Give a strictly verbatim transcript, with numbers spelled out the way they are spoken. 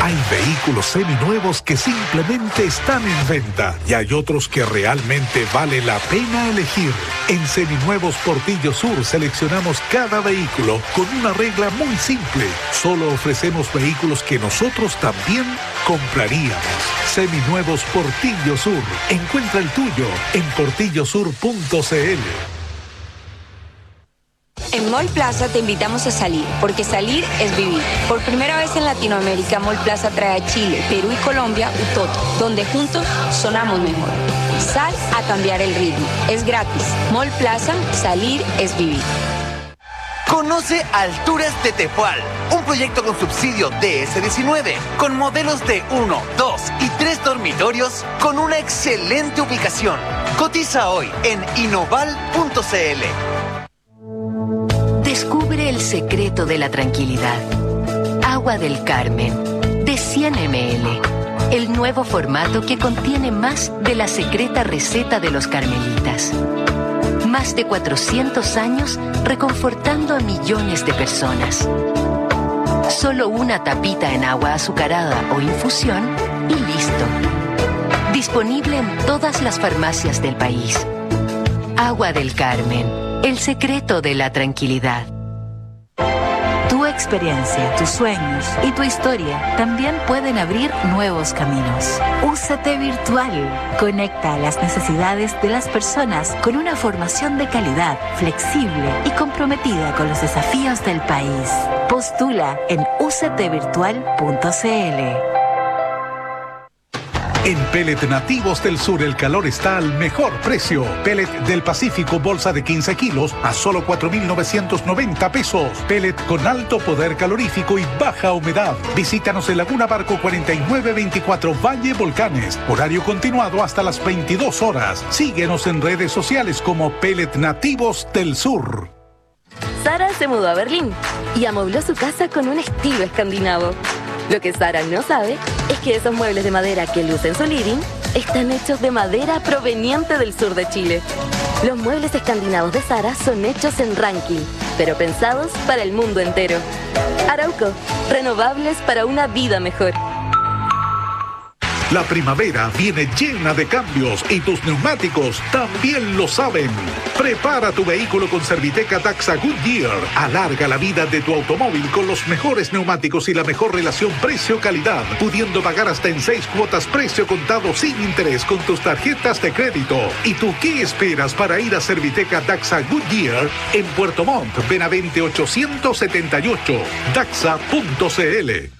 Hay vehículos seminuevos que simplemente están en venta y hay otros que realmente vale la pena elegir. En Seminuevos Portillo Sur seleccionamos cada vehículo con una regla muy simple. Solo ofrecemos vehículos que nosotros también compraríamos. Seminuevos Portillo Sur. Encuentra el tuyo en portillo sur punto c l. En Mall Plaza te invitamos a salir, porque salir es vivir. Por primera vez en Latinoamérica, Mall Plaza trae a Chile, Perú y Colombia Utoto, donde juntos sonamos mejor. Sal a cambiar el ritmo. Es gratis. Mall Plaza, salir es vivir. Conoce Alturas de Tepual, un proyecto con subsidio D S diecinueve, con modelos de uno, dos y tres dormitorios, con una excelente ubicación. Cotiza hoy en inoval punto c l. Descubre el secreto de la tranquilidad. Agua del Carmen, de cien mililitros. El nuevo formato que contiene más de la secreta receta de los carmelitas. Más de cuatrocientos años reconfortando a millones de personas. Solo una tapita en agua azucarada o infusión y listo. Disponible en todas las farmacias del país. Agua del Carmen. El secreto de la tranquilidad. Tu experiencia, tus sueños y tu historia también pueden abrir nuevos caminos. U C T Virtual conecta las necesidades de las personas con una formación de calidad, flexible y comprometida con los desafíos del país. Postula en u c t virtual punto c l. En Pellet Nativos del Sur el calor está al mejor precio. Pellet del Pacífico bolsa de quince kilos a solo cuatro mil novecientos noventa pesos. Pellet con alto poder calorífico y baja humedad. Visítanos en Laguna Barco cuarenta y nueve veinticuatro Valle Volcanes. Horario continuado hasta las veintidós horas. Síguenos en redes sociales como Pellet Nativos del Sur. Sara se mudó a Berlín y amobló su casa con un estilo escandinavo. Lo que Sara no sabe es que esos muebles de madera que luce en su living están hechos de madera proveniente del sur de Chile. Los muebles escandinavos de Sara son hechos en Rankin, pero pensados para el mundo entero. Arauco, renovables para una vida mejor. La primavera viene llena de cambios y tus neumáticos también lo saben. Prepara tu vehículo con Serviteca Daxa Goodyear. Alarga la vida de tu automóvil con los mejores neumáticos y la mejor relación precio-calidad, pudiendo pagar hasta en seis cuotas precio contado sin interés con tus tarjetas de crédito. ¿Y tú qué esperas para ir a Serviteca Daxa Goodyear en Puerto Montt, Benavente ochocientos setenta y ocho, daxa punto c l?